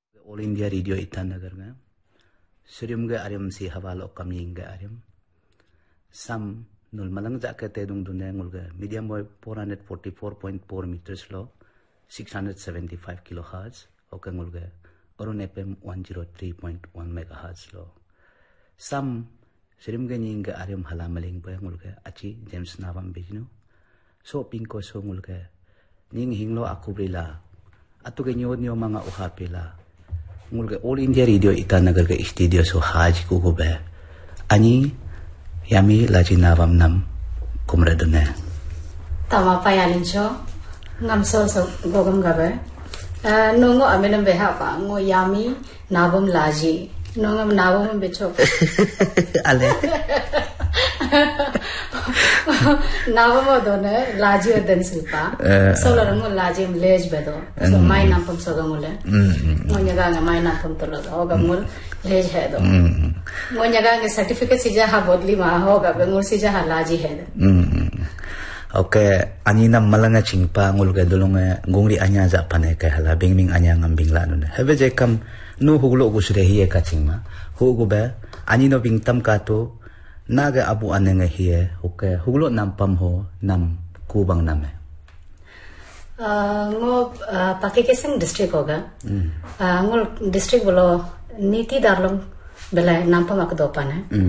All India Radio Itanagar में Surim ga arim si hawalo kaming ga arim Sam nul malang ja ke te dung dunne ngul ga medium wave 444.4 meters low 675 kilohertz okay ngul ga Orun FM 103.1 megahertz low Sam Surim ga nying ga arim halamaling ba ngul ga achi James Navam bignu so pingko so ngul ga nying hinglo akubrila atu ga nyod nyo mga uhapila ngulga All India Radio Itanagar ga studio so haj ko go ba ani yami lajinavam nam kumradune tama payalin cho ngam so gogam gabe nongo amenam beha pa ngo yami navam laji nongo navam becho ale navam done laji den silpa so larango laji lej bedo so mai nampam so gamule ngonyaga nga mai nampam to lo hoga mul lej hai do ngonyaga nga certificate sija ha bodli ma hoga bengur sija ha laji hai do okay ani nam malanga chingpa ngulga dulunga ngungri anya ja pane ka hala bingming anya ngambing la nune have je kam nu huglo gusre hiye ka chingma hugo ba ani no bingtam ka to naga abu anenga hiye okay huglo nampam ho nam kubang name ngo pakikesang district hoga ngol district bolo niti darlong bela nampam ak dopane